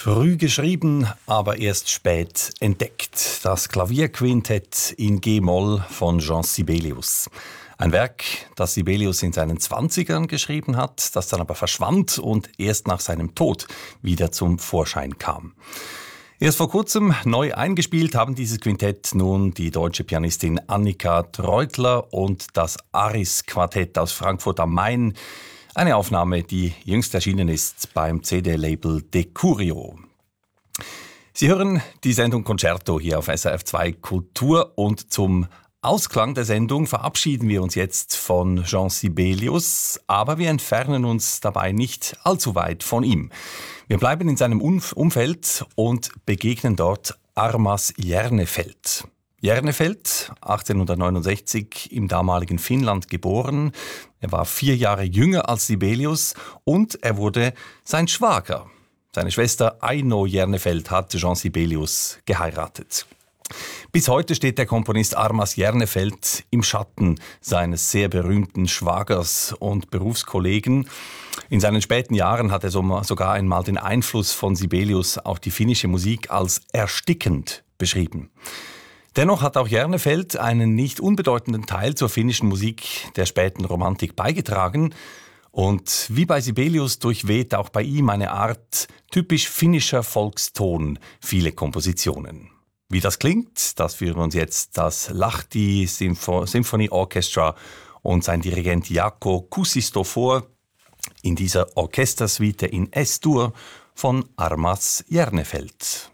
Früh geschrieben, aber erst spät entdeckt. Das Klavierquintett in G-Moll von Jean Sibelius. Ein Werk, das Sibelius in seinen 20ern geschrieben hat, das dann aber verschwand und erst nach seinem Tod wieder zum Vorschein kam. Erst vor kurzem neu eingespielt haben dieses Quintett nun die deutsche Pianistin Annika Treutler und das Aris-Quartett aus Frankfurt am Main. Eine Aufnahme, die jüngst erschienen ist beim CD-Label Decurio. Sie hören die Sendung Concerto hier auf SRF 2 Kultur und zum Ausklang der Sendung verabschieden wir uns jetzt von Jean Sibelius, aber wir entfernen uns dabei nicht allzu weit von ihm. Wir bleiben in seinem Umfeld und begegnen dort Armas Järnefeld. Järnefeld, 1869 im damaligen Finnland geboren. Er war 4 Jahre jünger als Sibelius und er wurde sein Schwager. Seine Schwester Aino Järnefeld hat Jean Sibelius geheiratet. Bis heute steht der Komponist Armas Järnefeld im Schatten seines sehr berühmten Schwagers und Berufskollegen. In seinen späten Jahren hat er sogar einmal den Einfluss von Sibelius auf die finnische Musik als erstickend beschrieben. Dennoch hat auch Järnefeld einen nicht unbedeutenden Teil zur finnischen Musik der späten Romantik beigetragen. Und wie bei Sibelius durchweht auch bei ihm eine Art typisch finnischer Volkston viele Kompositionen. Wie das klingt, das führen uns jetzt das Lahti Symphony Orchestra und sein Dirigent Jaakko Kuusisto vor in dieser Orchestersuite in S-Dur von Armas Järnefeld.